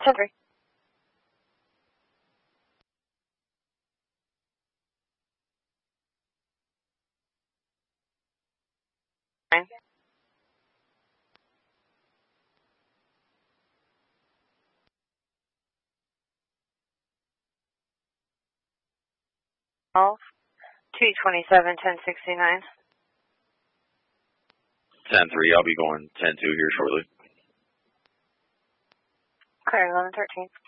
10-3. Oh, 227, 1069. 10-3, I'll be going 10-2 here shortly. Clear 1113.